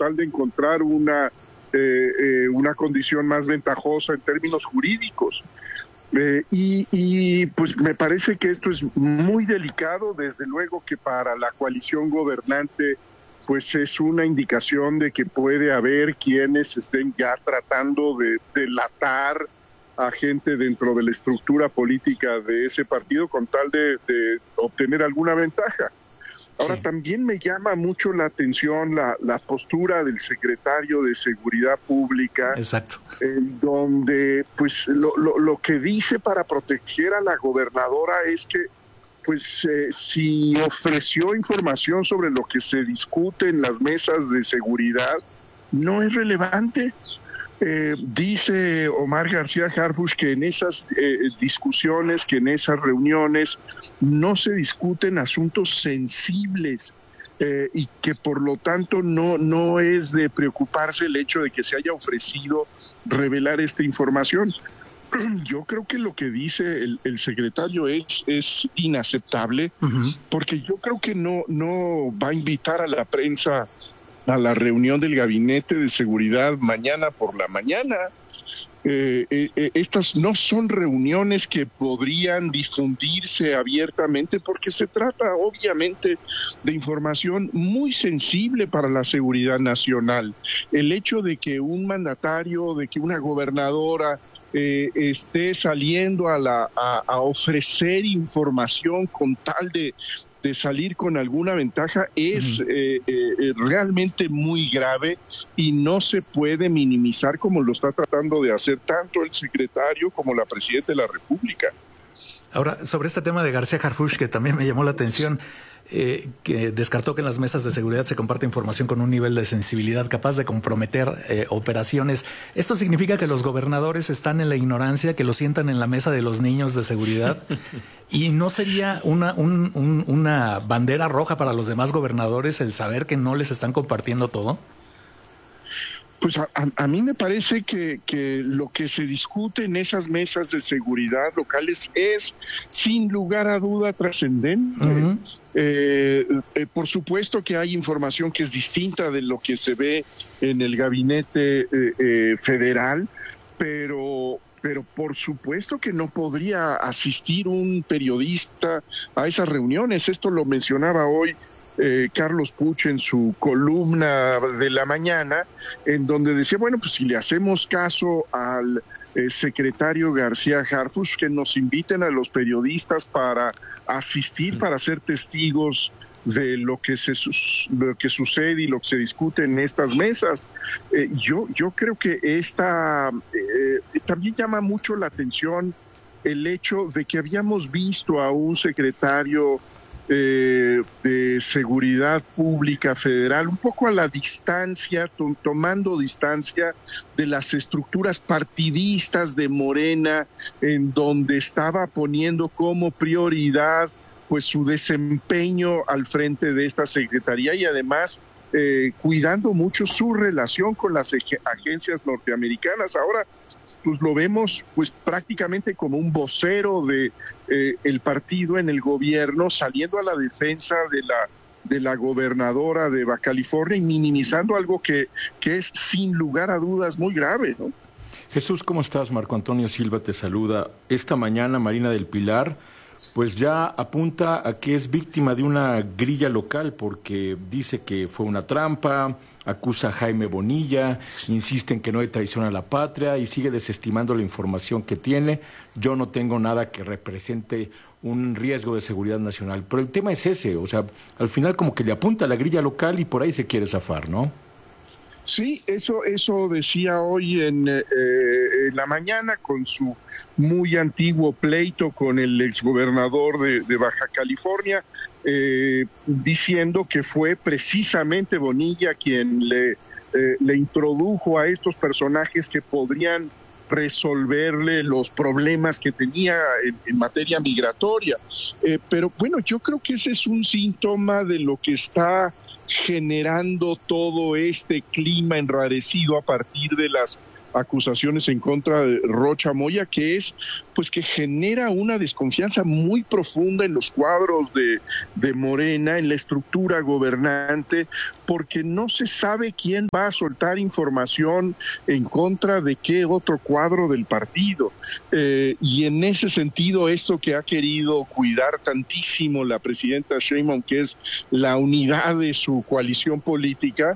tal de encontrar una condición más ventajosa en términos jurídicos. Y pues me parece que esto es muy delicado, desde luego que para la coalición gobernante pues es una indicación de que puede haber quienes estén ya tratando de delatar a gente dentro de la estructura política de ese partido con tal de obtener alguna ventaja. Ahora, sí, también me llama mucho la atención la postura del secretario de Seguridad Pública. Exacto. En donde pues lo que dice para proteger a la gobernadora es que pues si ofreció información sobre lo que se discute en las mesas de seguridad, no es relevante. Dice Omar García Harfuch que en esas discusiones, que en esas reuniones no se discuten asuntos sensibles y que por lo tanto no es de preocuparse el hecho de que se haya ofrecido revelar esta información. Yo creo que lo que dice el secretario es inaceptable, porque yo creo que no va a invitar a la prensa a la reunión del Gabinete de Seguridad mañana por la mañana. Estas no son reuniones que podrían difundirse abiertamente porque se trata obviamente de información muy sensible para la seguridad nacional. El hecho de que un mandatario, de que una gobernadora esté saliendo a ofrecer información con tal de salir con alguna ventaja es realmente muy grave y no se puede minimizar como lo está tratando de hacer tanto el secretario como la presidenta de la República. Ahora, sobre este tema de García Harfuch, que también me llamó la atención, que descartó que en las mesas de seguridad se comparte información con un nivel de sensibilidad capaz de comprometer operaciones. ¿Esto significa que los gobernadores están en la ignorancia, que lo sientan en la mesa de los niños de seguridad? ¿Y no sería una bandera roja para los demás gobernadores el saber que no les están compartiendo todo? Pues a mí me parece que lo que se discute en esas mesas de seguridad locales es, sin lugar a duda, trascendente. Por supuesto que hay información que es distinta de lo que se ve en el gabinete federal, pero por supuesto que no podría asistir un periodista a esas reuniones. Esto lo mencionaba hoy Carlos Puch en su columna de la mañana, en donde decía, bueno, pues si le hacemos caso al secretario García Harfuch, que nos inviten a los periodistas para asistir, para ser testigos de lo que sucede y lo que se discute en estas mesas. Yo creo que también llama mucho la atención el hecho de que habíamos visto a un secretario de Seguridad Pública Federal un poco a la distancia, tomando distancia de las estructuras partidistas de Morena, en donde estaba poniendo como prioridad pues su desempeño al frente de esta secretaría y además cuidando mucho su relación con las agencias norteamericanas. Ahora pues lo vemos pues prácticamente como un vocero de el partido en el gobierno, saliendo a la defensa de la gobernadora de Baja California y minimizando algo que es sin lugar a dudas muy grave, ¿no? Jesús, ¿cómo estás? Marco Antonio Silva te saluda. Esta mañana Marina del Pilar pues ya apunta a que es víctima de una grilla local porque dice que fue una trampa, acusa a Jaime Bonilla, insiste en que no hay traición a la patria y sigue desestimando la información que tiene. Yo no tengo nada que represente un riesgo de seguridad nacional. Pero el tema es ese, o sea, al final como que le apunta a la grilla local y por ahí se quiere zafar, ¿no? Sí, eso decía hoy en la mañana con su muy antiguo pleito con el exgobernador de Baja California, diciendo que fue precisamente Bonilla quien le introdujo a estos personajes que podrían resolverle los problemas que tenía en materia migratoria. Pero bueno, yo creo que ese es un síntoma de lo que está generando todo este clima enrarecido a partir de las acusaciones en contra de Rocha Moya, que es pues que genera una desconfianza muy profunda en los cuadros de Morena, en la estructura gobernante, porque no se sabe quién va a soltar información en contra de qué otro cuadro del partido. Y en ese sentido, esto que ha querido cuidar tantísimo la presidenta Sheinbaum, que es la unidad de su coalición política,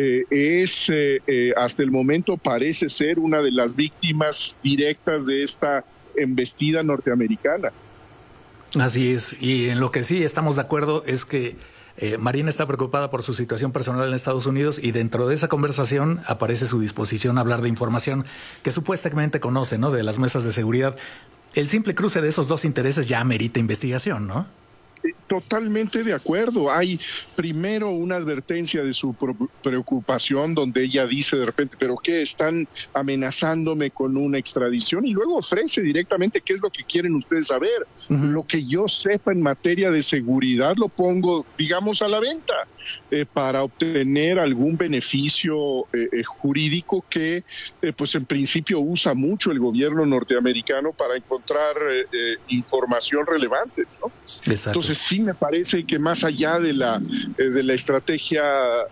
hasta el momento parece ser una de las víctimas directas de esta embestida norteamericana. Así es, y en lo que sí estamos de acuerdo es que Marina está preocupada por su situación personal en Estados Unidos, y dentro de esa conversación aparece su disposición a hablar de información que supuestamente conoce, ¿no?, de las mesas de seguridad. El simple cruce de esos dos intereses ya amerita investigación, ¿no? Totalmente de acuerdo. Hay primero una advertencia de su preocupación, donde ella dice de repente, ¿pero qué? Están amenazándome con una extradición, y luego ofrece directamente qué es lo que quieren ustedes saber. Lo que yo sepa en materia de seguridad lo pongo, digamos, a la venta para obtener algún beneficio jurídico que, pues en principio usa mucho el gobierno norteamericano para encontrar información relevante, ¿no? Exacto. Entonces sí me parece que más allá de la estrategia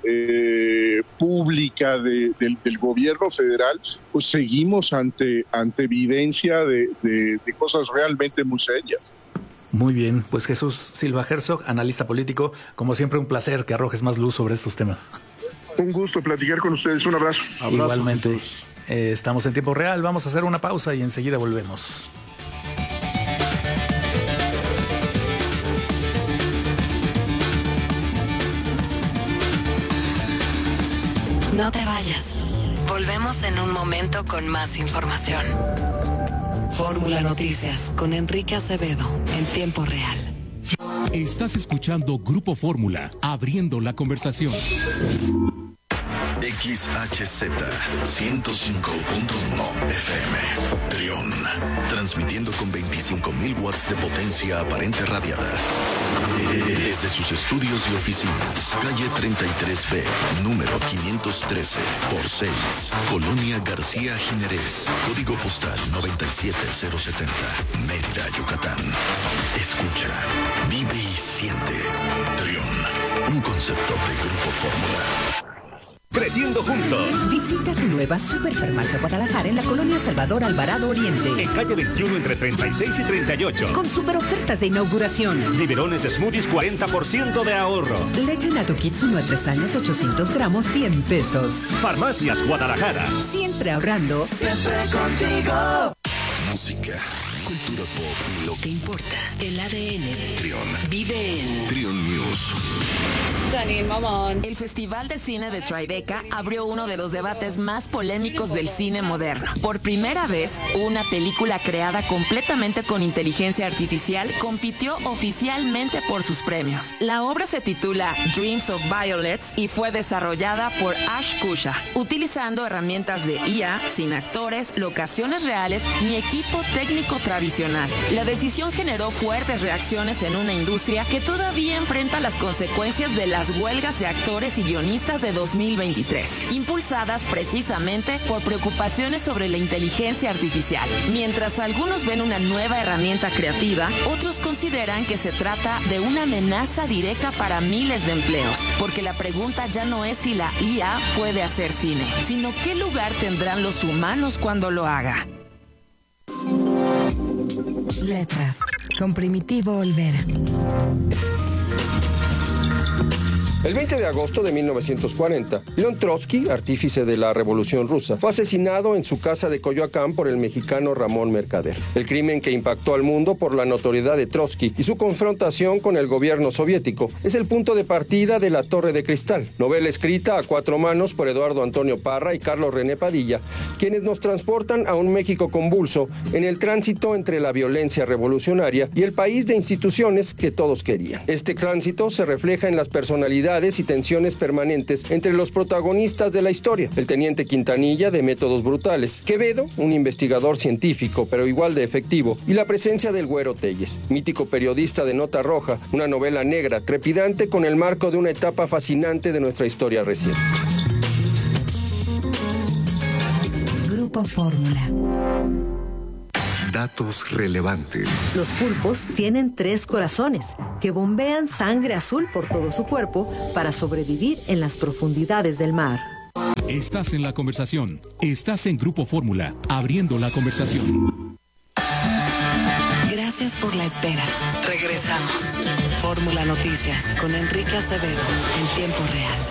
pública del gobierno federal, pues seguimos ante evidencia de cosas realmente muy serias. Muy bien, pues Jesús Silva Herzog, analista político, como siempre un placer que arrojes más luz sobre estos temas. Un gusto platicar con ustedes, un abrazo. Igualmente, estamos en tiempo real, vamos a hacer una pausa y enseguida volvemos. No te vayas. Volvemos en un momento con más información. Fórmula Noticias con Enrique Acevedo en tiempo real. Estás escuchando Grupo Fórmula, abriendo la conversación. XHZ 105.1 FM Trión, transmitiendo con 25,000 watts de potencia aparente radiada desde sus estudios y oficinas, calle 33B, número 513 por 6, Colonia García Jiménez, código postal 97070, Mérida, Yucatán. Escucha, vive y siente. Trión, un concepto de Grupo Fórmula. Creciendo juntos. Visita tu nueva Superfarmacia Guadalajara en la colonia Salvador Alvarado Oriente. En calle 21 entre 36 y 38. Con super ofertas de inauguración. Biberones Smoothies 40% de ahorro. Leche Nato Kids 1 a 3 años 800 gramos 100 pesos. Farmacias Guadalajara. Siempre ahorrando. Siempre contigo. Música, cultura pop y lo que importa. El ADN. Trión. Vive en Trión News. El Festival de Cine de Tribeca abrió uno de los debates más polémicos del cine moderno. Por primera vez, una película creada completamente con inteligencia artificial compitió oficialmente por sus premios. La obra se titula Dreams of Violets y fue desarrollada por Ash Kusha, utilizando herramientas de IA, sin actores, locaciones reales ni equipo técnico tradicional. La decisión generó fuertes reacciones en una industria que todavía enfrenta las consecuencias de las huelgas de actores y guionistas de 2023, impulsadas precisamente por preocupaciones sobre la inteligencia artificial. Mientras algunos ven una nueva herramienta creativa, otros consideran que se trata de una amenaza directa para miles de empleos, porque la pregunta ya no es si la IA puede hacer cine, sino qué lugar tendrán los humanos cuando lo haga. Letras, con Primitivo Olvera. El 20 de agosto de 1940, León Trotsky, artífice de la Revolución Rusa, fue asesinado en su casa de Coyoacán por el mexicano Ramón Mercader. El crimen que impactó al mundo por la notoriedad de Trotsky y su confrontación con el gobierno soviético es el punto de partida de La Torre de Cristal, novela escrita a cuatro manos por Eduardo Antonio Parra y Carlos René Padilla, quienes nos transportan a un México convulso en el tránsito entre la violencia revolucionaria y el país de instituciones que todos querían. Este tránsito se refleja en las personalidades y tensiones permanentes entre los protagonistas de la historia. El teniente Quintanilla, de métodos brutales; Quevedo, un investigador científico pero igual de efectivo; y la presencia del Güero Telles, mítico periodista de Nota Roja, una novela negra, trepidante con el marco de una etapa fascinante de nuestra historia reciente. Grupo Fórmula. Datos relevantes. Los pulpos tienen 3 corazones que bombean sangre azul por todo su cuerpo para sobrevivir en las profundidades del mar. Estás en la conversación. Estás en Grupo Fórmula, abriendo la conversación. Gracias por la espera. Regresamos. Fórmula Noticias con Enrique Acevedo en tiempo real.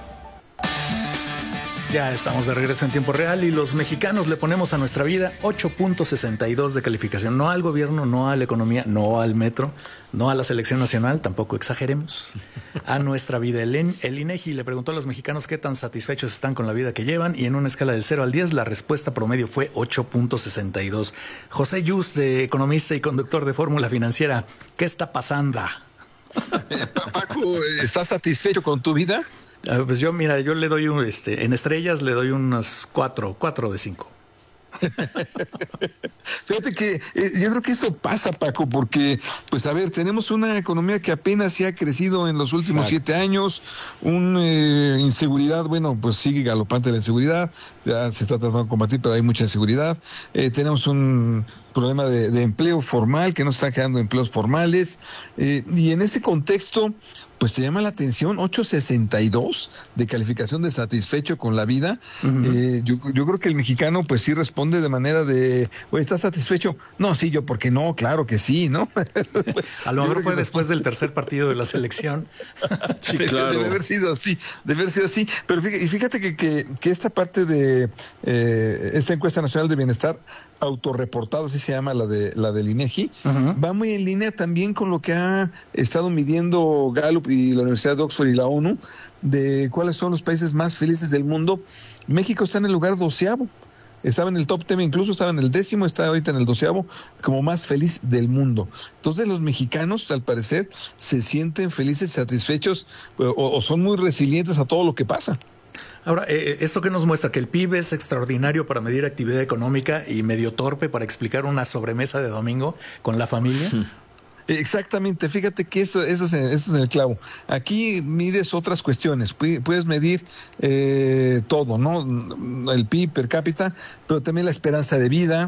Ya estamos de regreso en tiempo real y los mexicanos le ponemos a nuestra vida 8.62 de calificación. No al gobierno, no a la economía, no al metro, no a la selección nacional, tampoco exageremos. A nuestra vida. El INEGI le preguntó a los mexicanos qué tan satisfechos están con la vida que llevan y en una escala del 0 al 10 la respuesta promedio fue 8.62. José Yus, economista y conductor de Fórmula Financiera, ¿qué está pasando? Paco, ¿estás satisfecho con tu vida? Pues yo le doy en estrellas le doy unas 4 de 5. Fíjate que yo creo que eso pasa, Paco, porque, pues a ver, tenemos una economía que apenas se ha crecido en los últimos 7 años, una inseguridad, bueno, pues sigue galopante la inseguridad, ya se está tratando de combatir, pero hay mucha inseguridad, tenemos un problema de empleo formal, que no se están creando empleos formales, y en ese contexto, pues te llama la atención 8.62 de calificación de satisfecho con la vida. Yo creo que el mexicano pues sí responde de manera de, oye, ¿estás satisfecho? No, sí, yo, porque no, claro que sí, ¿no? A lo mejor fue después del tercer partido de la selección. Sí, claro. Debe haber sido así. Pero fíjate que esta parte de esta encuesta nacional de bienestar autorreportado, así se llama la del INEGI, va muy en línea también con lo que ha estado midiendo Gallup y la Universidad de Oxford y la ONU de cuáles son los países más felices del mundo. México está en el lugar 12º, estaba en el top 10, incluso estaba en el 10º, está ahorita en el 12º como más feliz del mundo. Entonces los mexicanos, al parecer, se sienten felices, satisfechos o son muy resilientes a todo lo que pasa. Ahora, ¿esto qué nos muestra? Que el PIB es extraordinario para medir actividad económica y medio torpe para explicar una sobremesa de domingo con la familia. Exactamente, fíjate que eso es el clavo. Aquí mides otras cuestiones, puedes medir todo, ¿no? El PIB per cápita, pero también la esperanza de vida,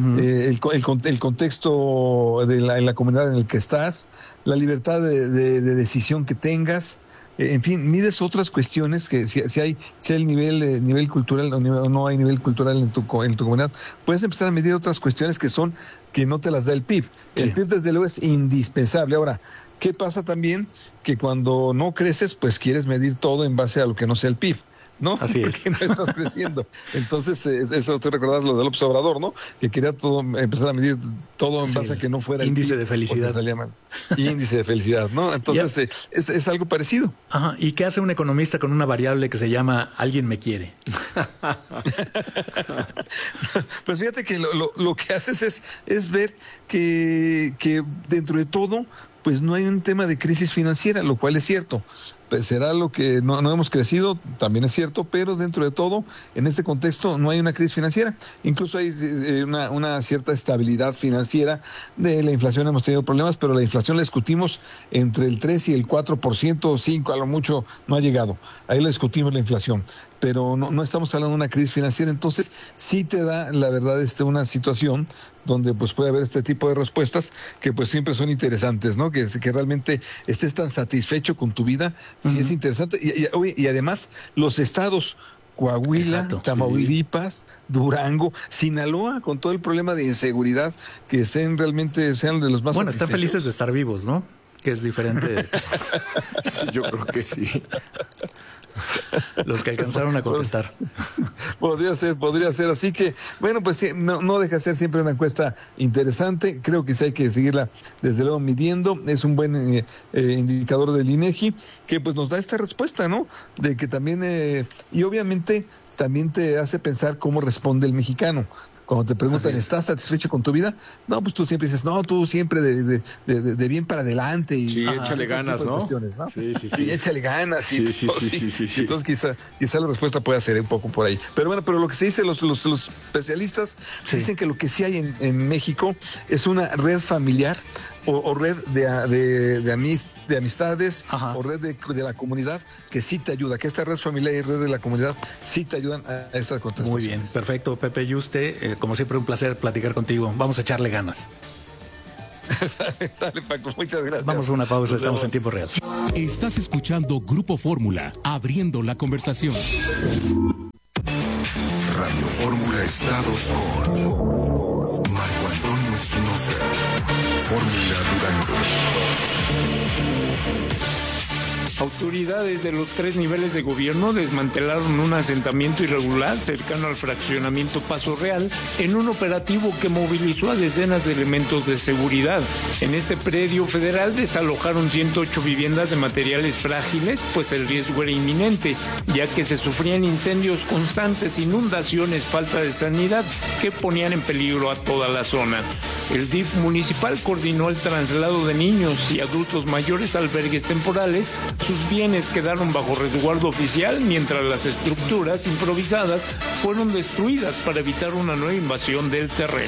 el contexto en la comunidad en el que estás, la libertad de decisión que tengas. En fin, mides otras cuestiones que si hay el nivel cultural o no hay nivel cultural en tu comunidad, puedes empezar a medir otras cuestiones que no te las da el PIB. El PIB desde luego es indispensable. Ahora, ¿qué pasa también? Que cuando no creces, pues quieres medir todo en base a lo que no sea el PIB, ¿no? Así es. Porque no estás creciendo. Entonces, eso te recordás lo del López Obrador, ¿no? Que quería empezar a medir todo en base a que no fuera índice de felicidad. Índice de felicidad, ¿no? Entonces, es algo parecido. Ajá. ¿Y qué hace un economista con una variable que se llama alguien me quiere? Pues fíjate que lo que haces es ver que dentro de todo, pues no hay un tema de crisis financiera, lo cual es cierto. Pues será lo que no hemos crecido, también es cierto, pero dentro de todo, en este contexto, no hay una crisis financiera. Incluso hay una cierta estabilidad financiera. De la inflación hemos tenido problemas, pero la inflación la discutimos entre el 3 y el 4%, 5 a lo mucho no ha llegado. Ahí la discutimos la inflación. Pero no estamos hablando de una crisis financiera, entonces sí te da, la verdad, una situación donde pues puede haber este tipo de respuestas que pues siempre son interesantes, ¿no? Que realmente estés tan satisfecho con tu vida, sí es interesante. Y además, los estados Coahuila, Tamaulipas, Durango, Sinaloa, con todo el problema de inseguridad, que sean de los más están felices de estar vivos, ¿no? Que es diferente. Sí, yo creo que sí. Los que alcanzaron a contestar. Podría ser. Así que, bueno, pues sí, no deja de ser siempre una encuesta interesante. Creo que sí hay que seguirla, desde luego, midiendo. Es un buen indicador del INEGI, que pues nos da esta respuesta, ¿no? De que también, y obviamente también te hace pensar cómo responde el mexicano. Cuando te preguntan, ¿estás satisfecho con tu vida? No, pues tú siempre dices, no, tú siempre de bien para adelante. Y, sí, échale ganas, ¿no? ¿no? Sí, échale ganas. Sí. Entonces quizá la respuesta pueda ser un poco por ahí. Pero bueno, lo que se dice, los especialistas dicen que lo que sí hay en México es una red familiar o red de amistades, o red de la comunidad que sí te ayuda, que esta red familiar y red de la comunidad sí te ayudan a estas contestaciones. Muy bien, perfecto, Pepe Yuste, como siempre un placer platicar contigo. Vamos a echarle ganas. Dale, Paco, muchas gracias. Vamos a una pausa, estamos en tiempo real. Estás escuchando Grupo Fórmula, abriendo la conversación. Radio Fórmula Estados con Marco Antonio Espinosa. Fórmula Durango. Autoridades de los 3 niveles de gobierno desmantelaron un asentamiento irregular cercano al fraccionamiento Paso Real en un operativo que movilizó a decenas de elementos de seguridad. En este predio federal desalojaron 108 viviendas de materiales frágiles, pues el riesgo era inminente, ya que se sufrían incendios constantes, inundaciones, falta de sanidad que ponían en peligro a toda la zona. El DIF municipal coordinó el traslado de niños y adultos mayores a albergues temporales. Sus bienes quedaron bajo resguardo oficial, mientras las estructuras improvisadas fueron destruidas para evitar una nueva invasión del terreno.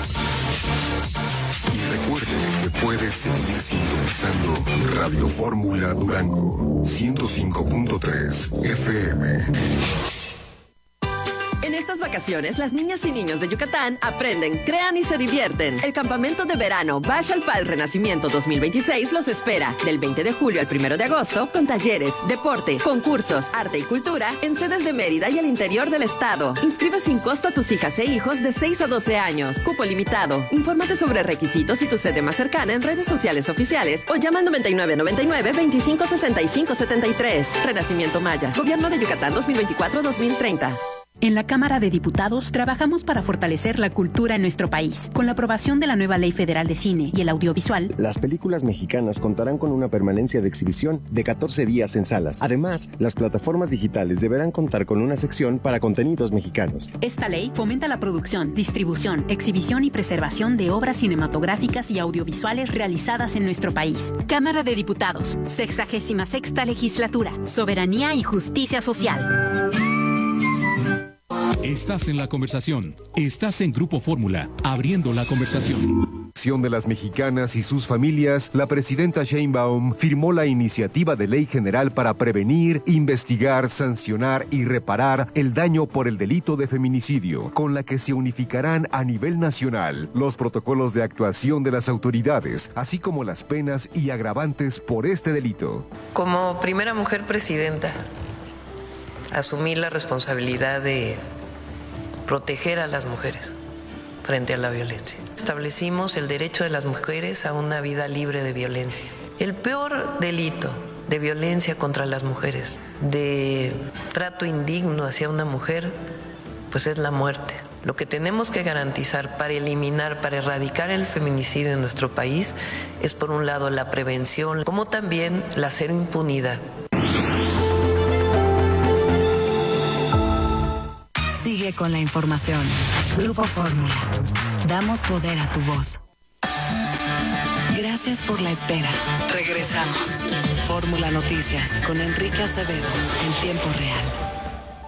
Y recuerde que puede seguir sintonizando Radio Fórmula Durango 105.3 FM. En estas vacaciones, las niñas y niños de Yucatán aprenden, crean y se divierten. El campamento de verano Bash al Pal Renacimiento 2026 los espera del 20 de julio al 1 de agosto con talleres, deporte, concursos, arte y cultura en sedes de Mérida y al interior del estado. Inscribe sin costo a tus hijas e hijos de 6 a 12 años. Cupo limitado. Infórmate sobre requisitos y tu sede más cercana en redes sociales oficiales o llama al 9999-256573. Renacimiento Maya. Gobierno de Yucatán 2024-2030. En la Cámara de Diputados trabajamos para fortalecer la cultura en nuestro país. Con la aprobación de la nueva Ley Federal de Cine y el Audiovisual, las películas mexicanas contarán con una permanencia de exhibición de 14 días en salas. Además, las plataformas digitales deberán contar con una sección para contenidos mexicanos. Esta ley fomenta la producción, distribución, exhibición y preservación de obras cinematográficas y audiovisuales realizadas en nuestro país. Cámara de Diputados, 66ª Legislatura, Soberanía y Justicia Social. Estás en la conversación. Estás en Grupo Fórmula, abriendo la conversación. De las mexicanas y sus familias, la presidenta Sheinbaum firmó la iniciativa de ley general para prevenir, investigar, sancionar y reparar el daño por el delito de feminicidio, con la que se unificarán a nivel nacional los protocolos de actuación de las autoridades, así como las penas y agravantes por este delito. Como primera mujer presidenta, asumí la responsabilidad de proteger a las mujeres frente a la violencia. Establecimos el derecho de las mujeres a una vida libre de violencia. El peor delito de violencia contra las mujeres, de trato indigno hacia una mujer, pues es la muerte. Lo que tenemos que garantizar para eliminar, para erradicar el feminicidio en nuestro país es, por un lado, la prevención, como también la cero impunidad. Sigue con la información. Grupo Fórmula. Damos poder a tu voz. Gracias por la espera. Regresamos. Fórmula Noticias con Enrique Acevedo en tiempo real.